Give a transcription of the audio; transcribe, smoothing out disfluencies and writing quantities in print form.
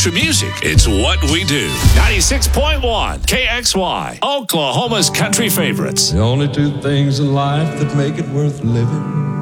country music. It's what we do. 96.1 KXY, Oklahoma's country favorites. The only two things in life that make it worth living